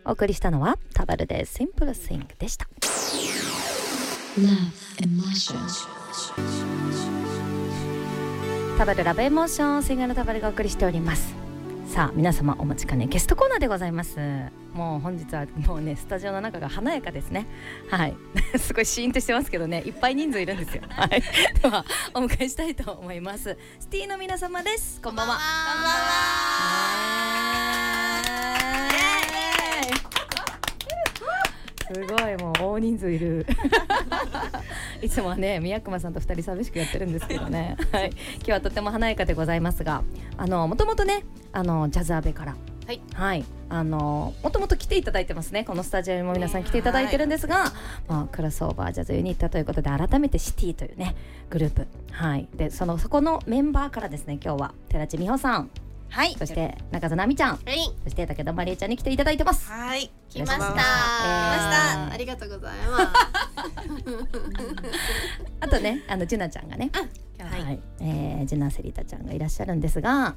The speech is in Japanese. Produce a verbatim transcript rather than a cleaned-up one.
お送りしたのはタバルで Simple Thing でした。 Love Emotion。 タバルラブエモーション、シンガーのタバルがお送りしております。さあ皆様お待ちかねゲストコーナーでございます。もう本日はもうねスタジオの中が華やかですね。はいすごいシーンとしてますけどね、いっぱい人数いるんですよ。はいではお迎えしたいと思います。シティの皆様です。こんばんは。すごいもう大人数いるいつもはね宮熊さんとふたり寂しくやってるんですけどね、はい、今日はとても華やかでございますが、あのもともとねあのジャズアベからはい、はい、あのもともと来ていただいてますね。このスタジオにも皆さん来ていただいてるんですが、まあ、クロスオーバージャズユニットということで改めてシティというねグループ、はい、でそのそこのメンバーからですね今日は寺地美穂さん、はい、そして中津奈美ちゃん、はい、そして武田まりえちゃんに来ていただいてます。 はい、 来ました、えー、来ました。ありがとうございますあとねあのジュナちゃんがね、はいはい、えー、ジュナセリタちゃんがいらっしゃるんですが、